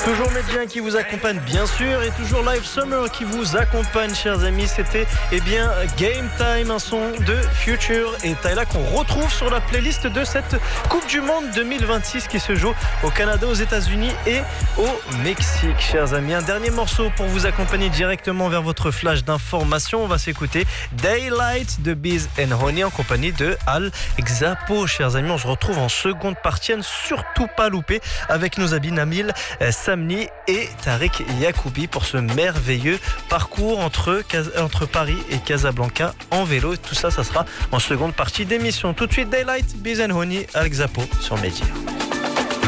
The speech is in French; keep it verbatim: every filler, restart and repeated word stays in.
Toujours Medien qui vous accompagne bien sûr et toujours Live Summer qui vous accompagne chers amis. C'était eh bien Game Time, un son de Future et Tyla qu'on retrouve sur la playlist de cette Coupe du Monde deux mille vingt-six qui se joue au Canada, aux États-Unis et au Mexique. Chers amis, un dernier morceau pour vous accompagner directement vers votre flash d'information. On va s'écouter Daylight de Biz and Honey en compagnie de Al Xapo. Chers amis, on se retrouve en seconde partie, à ne surtout pas louper avec nos amis Namil Samni et Tariq Yacoubi pour ce merveilleux parcours entre, entre Paris et Casablanca en vélo. Tout ça, ça sera en seconde partie d'émission. Tout de suite, Daylight, Biz and Honey, Al Xapo sur Média.